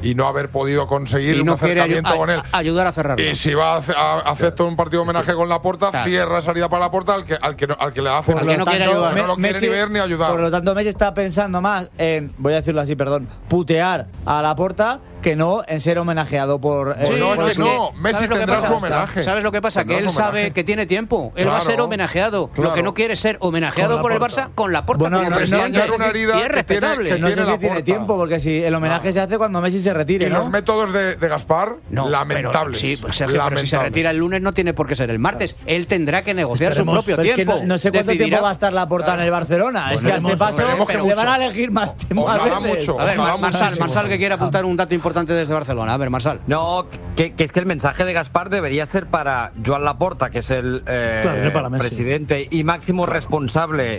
y no haber podido conseguir un acercamiento con él. Ayudar a cerrarlo. Y si va a hacer todo un partido de homenaje con Laporta, cierra salida para Laporta al que le hace. Porque no quiere ayudar. No lo quiere ni ver ni ayudar. Por lo tanto, Messi está pensando más en, voy a decirlo así, perdón, putear a Laporta que no en ser homenajeado por... Messi tendrá su homenaje. ¿Sabes lo que pasa? Que él sabe que tiene tiempo. Él va a ser homenajeado. Lo que no quiere es ser homenajeado por el Barça con Laporta como presidente. Y es respetable. No sé si tiene tiempo, porque si el homenaje se hace cuando Messi se retire, y los métodos de Gaspar, lamentables. Sí, Sergio, pero si se retira el lunes no tiene por qué ser el martes. Él tendrá que negociar su propio tiempo. Es que no sé cuánto tiempo va a estar Laporta en el Barcelona. Es que a este paso le van a elegir más tiempo. A ver, Marsal, que quiere apuntar un dato importante desde Barcelona. A ver, Marsal. No, que es que el mensaje de Gaspar debería ser para Joan Laporta, que es el presidente y máximo responsable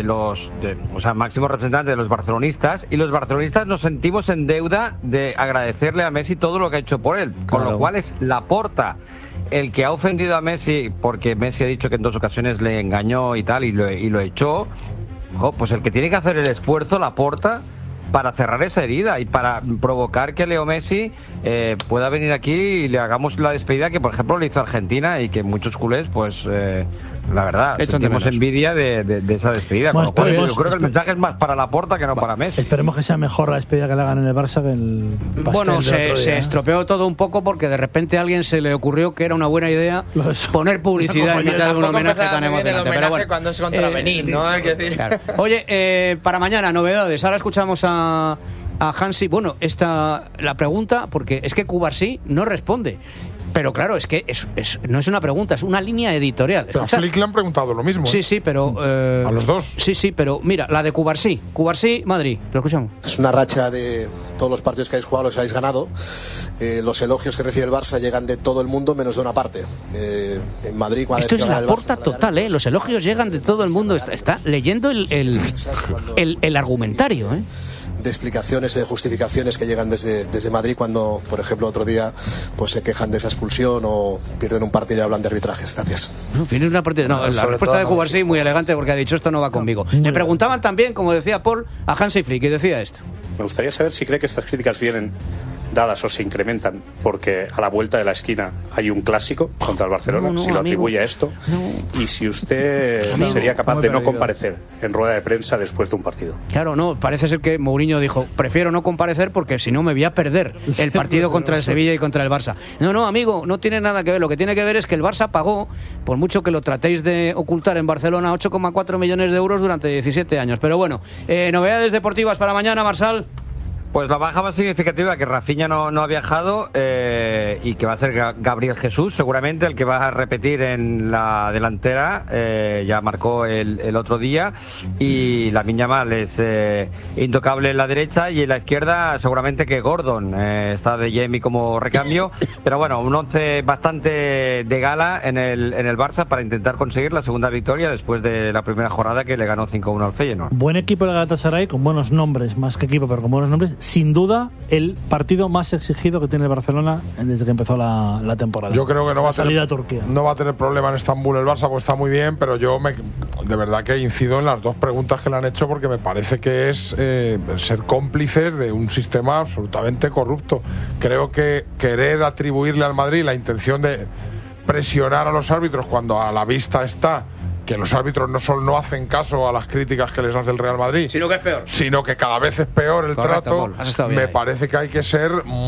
máximo representante de los barcelonistas, y los barcelonistas nos sentimos en deuda de agradecerle a Messi todo lo que ha hecho por él, con lo cual es Laporta el que ha ofendido a Messi, porque Messi ha dicho que en 2 ocasiones le engañó y tal, y lo echó. Pues el que tiene que hacer el esfuerzo, Laporta, para cerrar esa herida y para provocar que Leo Messi pueda venir aquí y le hagamos la despedida que, por ejemplo, le hizo Argentina, y que muchos culés, pues la verdad, sentimos envidia de esa despedida. Bueno, con lo cual, yo creo que el mensaje es más para Laporta que no para Messi. Esperemos que sea mejor la despedida que le hagan en el Barça que el pastel. Bueno, se estropeó todo un poco porque de repente a alguien se le ocurrió que era una buena idea poner publicidad en mitad de un homenaje tan emocionante. Pero bueno, cuando es contra Benín, ¿no? Hay que decir. Claro. Oye, para mañana, novedades. Ahora escuchamos a Hansi. Bueno, la pregunta, porque es que Cubarsí no responde. Pero claro, es que no es una pregunta, es una línea editorial. Pero a Flick le han preguntado lo mismo. Sí, pero... a los dos. Sí, pero mira, la de Cubarsí, Madrid, lo escuchamos. Es una racha de todos los partidos que habéis jugado, los habéis ganado. Los elogios que recibe el Barça llegan de todo el mundo, menos de una parte. En Madrid, cuando esto es la porta total, ¿eh? Los elogios llegan de todo el mundo. Está leyendo el argumentario, ¿eh? De explicaciones y de justificaciones que llegan desde Madrid cuando, por ejemplo, otro día pues se quejan de esa expulsión o pierden un partido y hablan de arbitrajes. Gracias. La respuesta de Cubarsí muy elegante, porque ha dicho esto no va conmigo. Le preguntaban también, como decía Paul, a Hansi Flick, y decía esto. Me gustaría saber si cree que estas críticas vienen dadas o se incrementan porque a la vuelta de la esquina hay un clásico contra el Barcelona, si lo atribuye a esto, y si usted sería capaz de no comparecer en rueda de prensa después de un partido. Claro, no, parece ser que Mourinho dijo, prefiero no comparecer porque si no me voy a perder el partido contra el Sevilla y contra el Barça. No, amigo, no tiene nada que ver. Lo que tiene que ver es que el Barça pagó, por mucho que lo tratéis de ocultar en Barcelona, 8,4 millones de euros durante 17 años. Pero bueno, novedades deportivas para mañana, Marsal. Pues la baja más significativa, que Rafinha no ha viajado, y que va a ser Gabriel Jesús, seguramente el que va a repetir en la delantera. Ya marcó el otro día, y Lamine Yamal es intocable en la derecha, y en la izquierda seguramente que Gordon está de Jamie como recambio. Pero bueno, un 11 bastante de gala en el Barça para intentar conseguir la segunda victoria después de la primera jornada, que le ganó 5-1 al Feyenoord. Buen equipo el Galatasaray, con buenos nombres, más que equipo, pero con buenos nombres. Sin duda, el partido más exigido que tiene el Barcelona desde que empezó la temporada. Yo creo que no va a tener problema en Estambul el Barça, pues está muy bien, pero yo de verdad que incido en las dos preguntas que le han hecho, porque me parece que es ser cómplices de un sistema absolutamente corrupto. Creo que querer atribuirle al Madrid la intención de presionar a los árbitros cuando a la vista está que los árbitros no hacen caso a las críticas que les hace el Real Madrid, sino que es peor, sino que cada vez es peor el trato. Me parece que hay que ser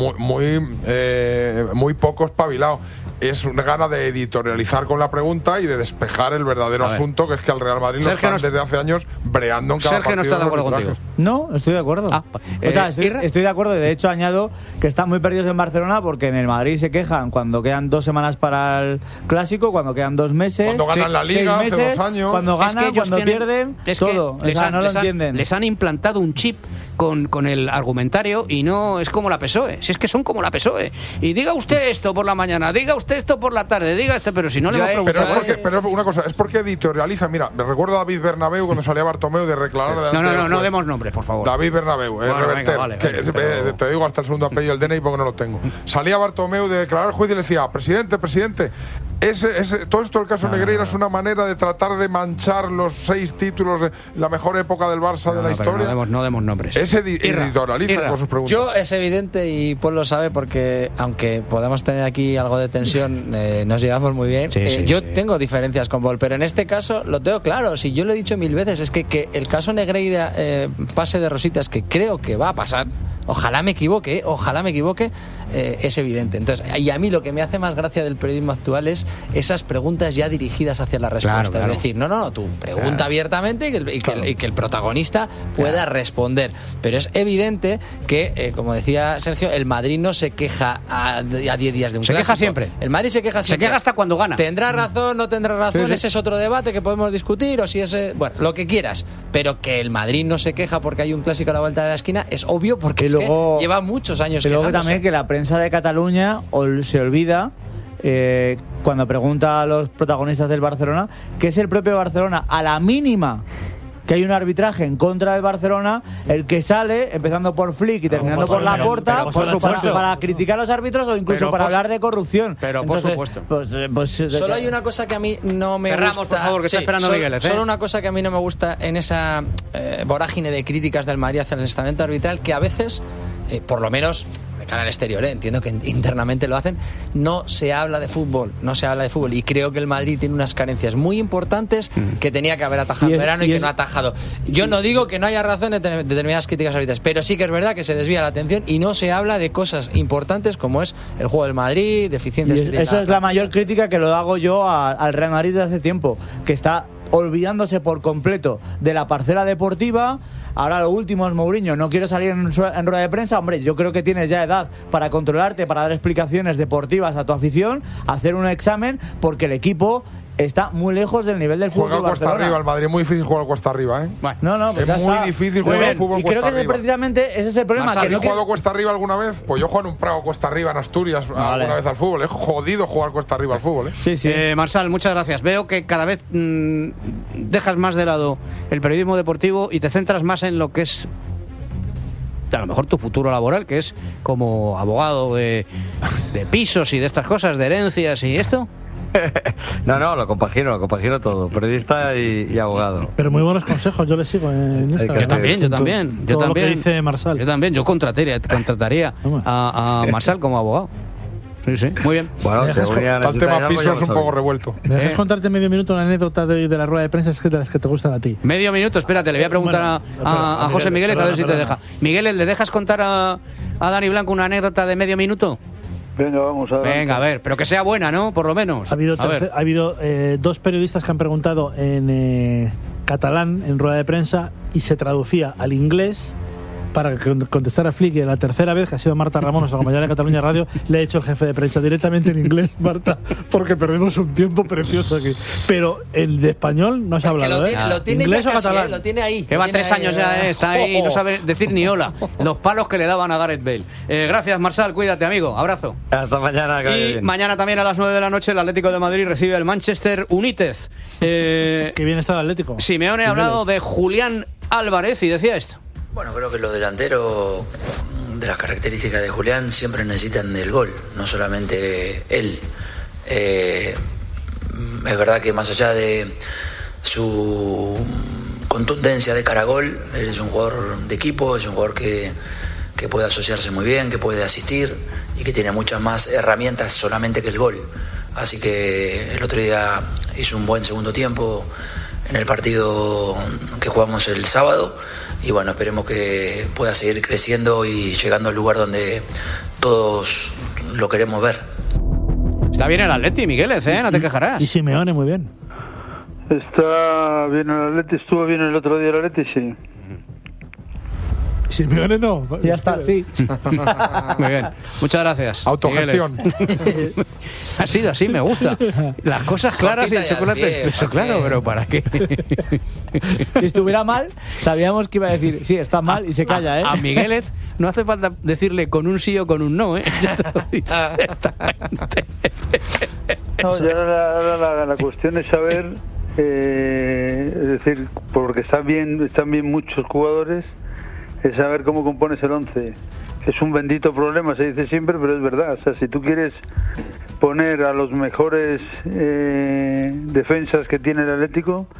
muy poco espabilado. Es una gana de editorializar con la pregunta y de despejar el verdadero asunto, que es que al Real Madrid lo están desde hace años breando en cada partido. Sergio no está de acuerdo contigo. No, estoy de acuerdo. Estoy de acuerdo, y de hecho añado que están muy perdidos en Barcelona, porque en el Madrid se quejan cuando quedan 2 semanas para el Clásico, cuando quedan 2 meses, cuando ganan la Liga 6 meses, hace 2 años, cuando ganan, cuando pierden, todo. No lo entienden. Les han implantado un chip con el argumentario, y no es como la PSOE. Si es que son como la PSOE. Y diga usted esto por la mañana, diga usted esto por la tarde, diga pero si no le va a preguntar. Pero una cosa, es porque editorializa. Mira, me recuerdo a David Bernabéu cuando salía Bartomeu de reclamar. No demos nombres, por favor. David Bernabéu, te digo hasta el segundo apellido del DNI porque no lo tengo. Salía Bartomeu de declarar al juez y le decía: presidente, todo esto del caso Negreira es una manera de tratar de manchar los 6 títulos de la mejor época del Barça de la historia. No demos nombres. es editorializa con sus preguntas. Yo es evidente, y Paul lo sabe, porque aunque podamos tener aquí algo de tensión, nos llevamos muy bien. Yo tengo diferencias con Paul, pero en este caso lo tengo claro. Si yo lo he dicho 1000 veces, es que el caso Negreira pase de rositas, que creo que va a pasar. Ojalá me equivoque, es evidente. Entonces, y a mí lo que me hace más gracia del periodismo actual es esas preguntas ya dirigidas hacia la respuesta. Claro. Es decir, no, tú pregunta abiertamente y que el protagonista pueda responder. Pero es evidente que, como decía Sergio, el Madrid no se queja a 10 días de un clásico. Se queja siempre. El Madrid se queja siempre. Se queja hasta cuando gana. ¿Tendrá razón, no tendrá razón? Ese es otro debate que podemos discutir, o si es... bueno, lo que quieras. Pero que el Madrid no se queja porque hay un clásico a la vuelta de la esquina es obvio, porque luego, lleva muchos años quejándose. Y luego también que la prensa de Cataluña se olvida, cuando pregunta a los protagonistas del Barcelona, que es el propio Barcelona, a la mínima que hay un arbitraje en contra del Barcelona, el que sale, empezando por Flick y terminando por Laporta, para criticar a los árbitros o incluso para hablar de corrupción. Pero entonces, por supuesto. Solo hay una cosa que a mí no me gusta. Por favor, que está esperando Miguel. Solo una cosa que a mí no me gusta en esa vorágine de críticas del Madrid hacia el estamento arbitral, que a veces, por lo menos... cara al exterior, entiendo que internamente lo hacen, no se habla de fútbol, y creo que el Madrid tiene unas carencias muy importantes que tenía que haber atajado en verano y que no ha atajado. Yo no digo que no haya razón en determinadas críticas arbitrales, pero sí que es verdad que se desvía la atención y no se habla de cosas importantes como es el juego del Madrid, deficiencias. Esa es la mayor crítica que lo hago yo al Real Madrid desde hace tiempo, que está olvidándose por completo de la parcela deportiva. Ahora lo último es Mourinho, no quiero salir en rueda de prensa. Hombre, yo creo que tienes ya edad para controlarte, para dar explicaciones deportivas a tu afición, hacer un examen, porque el equipo está muy lejos del nivel del fútbol. Juega cuesta arriba, el Madrid es muy difícil jugar cuesta arriba, ¿eh? Bueno, pues es muy difícil jugar al fútbol cuesta arriba. Y creo que precisamente ese es el problema. ¿Has jugado cuesta arriba alguna vez? Pues yo juego en un Prado cuesta arriba en Asturias alguna vez al fútbol. Es jodido jugar cuesta arriba al fútbol, ¿eh? Sí. Marsal, muchas gracias. Veo que cada vez dejas más de lado el periodismo deportivo y te centras más en lo que es a lo mejor tu futuro laboral, que es como abogado de pisos y de estas cosas, de herencias y esto. No, lo compagino todo, periodista y abogado. Pero muy buenos consejos, yo le sigo en Instagram. Yo también. Lo que dice Marsal. Yo también, yo contrataría a Marsal como abogado. Sí, muy bien. Bueno, el tema piso es un poco revuelto. ¿Me dejas contarte medio minuto una anécdota de la rueda de prensa de las que te gustan a ti? Medio minuto, espérate, le voy a preguntar a José Miguel a ver si te deja. Miguel, ¿le dejas contar a Dani Blanco una anécdota de medio minuto? Venga, vamos a ver. Venga, a ver, pero que sea buena, ¿no? Por lo menos. Ha habido dos periodistas que han preguntado en catalán en rueda de prensa y se traducía al inglés para contestar a Flick. Y la tercera vez, que ha sido Marta Ramón, nuestra compañera de Cataluña Radio, le ha hecho el jefe de prensa directamente en inglés, Marta, porque perdemos un tiempo precioso aquí. Pero el de español no se ha hablado, lo tiene ¿inglés ya o catalán? Lo tiene ahí. Que va 3 años ya, está ahí, no sabe decir ni hola. Los palos que le daban a Gareth Bale. Gracias, Marsal, cuídate, amigo. Abrazo. Hasta mañana. Y mañana también a las 9 de la noche el Atlético de Madrid recibe el Manchester United. Qué bien está el Atlético. Simeone ha hablado de Julián Álvarez y decía esto. Bueno, creo que los delanteros, de las características de Julián, siempre necesitan del gol, no solamente él. Es verdad que más allá de su contundencia de cara a gol, él es un jugador de equipo, es un jugador que puede asociarse muy bien, que puede asistir y que tiene muchas más herramientas solamente que el gol. Así que el otro día hizo un buen segundo tiempo en el partido que jugamos el sábado. Y bueno, esperemos que pueda seguir creciendo y llegando al lugar donde todos lo queremos ver. Está bien el Atleti, Migueles, no te quejarás. Y Simeone muy bien. Está bien el Atleti, estuvo bien el otro día el Atleti, sí. Simeone no. Ya está, sí. Muy bien, muchas gracias. Autogestión. Ha sido así, me gusta. Las cosas claras y el chocolate espeso, claro, pero ¿para qué? Si estuviera mal, sabíamos que iba a decir, sí, está mal, y se calla, ¿eh? A Miguelet no hace falta decirle con un sí o con un no, ¿eh? Ya te lo digo. No, ya la cuestión es saber, es decir, porque están bien muchos jugadores, es saber cómo compones el 11. Es un bendito problema, se dice siempre, pero es verdad. O sea, si tú quieres poner a los mejores defensas que tiene el Atlético,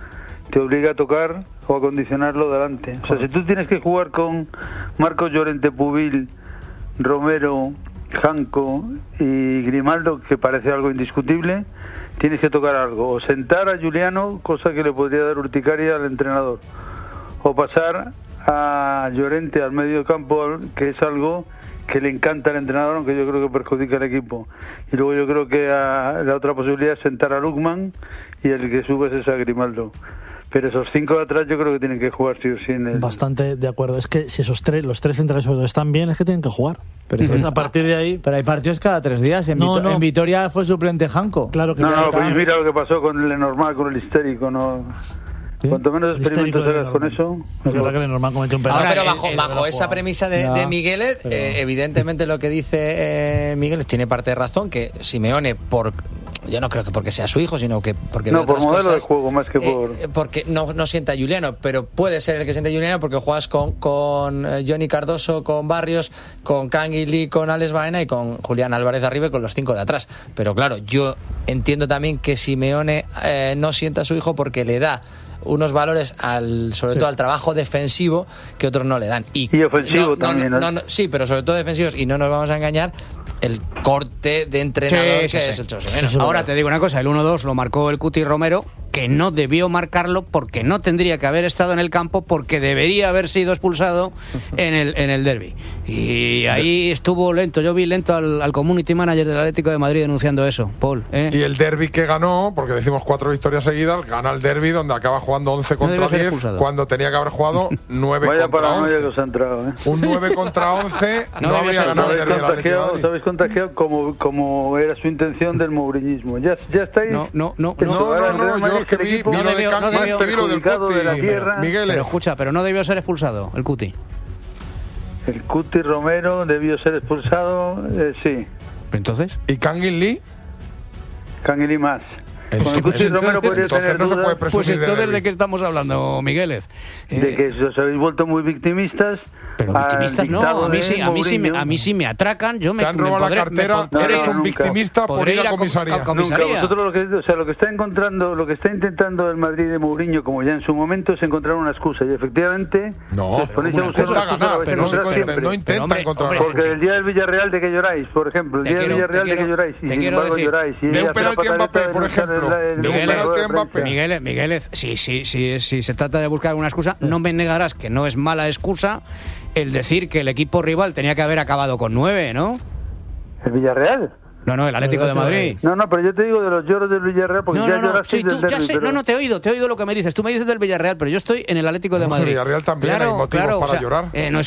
te obliga a tocar o a condicionarlo delante. O sea, si tú tienes que jugar con Marcos Llorente, Pubil, Romero, Janco y Grimaldo, que parece algo indiscutible, tienes que tocar algo. O sentar a Juliano, cosa que le podría dar urticaria al entrenador. O pasar a Llorente al medio campo, que es algo que le encanta al entrenador, aunque yo creo que perjudica al equipo. Y luego yo creo que la otra posibilidad es sentar a Lukman y el que subes es a Grimaldo. Pero esos 5 de atrás yo creo que tienen que jugar sí o sí en el... Bastante de acuerdo. Es que si los tres centrales sobre todo están bien, es que tienen que jugar. Pero entonces, a partir de ahí... Pero hay partidos cada 3 días. En Vitoria fue suplente Janco. Claro que pues mira lo que pasó con el Lenormand, con el histérico, ¿no? ¿Sí? Cuanto menos experimentos hagas con eso... Es verdad que Lenormand cometió un penal. Ahora, pero bajo esa premisa de Migueles, evidentemente lo que dice Migueles tiene parte de razón, que Simeone, yo no creo que porque sea su hijo, sino que porque no, por modelo cosas, de juego más que porque no sienta a Juliano, pero puede ser el que sienta a Juliano porque juegas con Johnny Cardoso, con Barrios, con Canguilí, con Alex Baena y con Julián Álvarez arriba y con los 5 de atrás. Pero claro, yo entiendo también que Simeone no sienta a su hijo porque le da unos valores sobre todo al trabajo defensivo que otros no le dan. Y ofensivo también. Sí, pero sobre todo defensivos, y no nos vamos a engañar, el corte de entrenador es el Chosé. Ahora te digo una cosa, el 1-2 lo marcó el Cuti Romero, que no debió marcarlo porque no tendría que haber estado en el campo, porque debería haber sido expulsado en el derbi. Y ahí estuvo lento, yo vi lento al community manager del Atlético de Madrid denunciando eso, Paul. Y el derbi que ganó, porque decimos 4 victorias seguidas, gana el derbi donde acaba jugando 11 contra 10, cuando tenía que haber jugado 9 contra 11. Que os ha entrado, Un 9 contra 11 no habría ganado el derbi del Atlético de Madrid. Os habéis contagiado como era su intención del mouriñismo. ¿Ya estáis? No, yo es que vi lo de Canguilí, te vi lo del Cuti, Miguel. Pero escucha, pero no debió ser expulsado el Cuti. El Cuti Romero debió ser expulsado, sí. ¿Entonces? ¿Y Canguilí? Canguilí más. Con el Cuti Romero podría tener no se puede presumir. Pues entonces, ¿de qué estamos hablando, Migueles? De que os habéis vuelto muy victimistas. Pero victimistas no, a mí sí me atracan, yo me... Te han robado la cartera, eres un victimista por ir a comisaría. Nunca, vosotros lo que está intentando el Madrid de Mourinho, como ya en su momento, es encontrar una excusa, y efectivamente... No, no intenta encontrar. Porque el día del Villarreal, ¿de qué lloráis? Por ejemplo, el día del Villarreal, ¿de qué lloráis? Y sin embargo lloráis. De un penalti a Mbappé, por ejemplo. Miguel, si se trata de buscar una excusa, no me negarás que no es mala excusa el decir que el equipo rival tenía que haber acabado con 9, ¿no? ¿El Villarreal? No, el Atlético de Madrid. No, pero yo te digo de los lloros del Villarreal, porque ya lloraste del derbi. Te he oído lo que me dices. Tú me dices del Villarreal, pero yo estoy en el Atlético de Madrid. En el Villarreal también hay motivos para llorar. No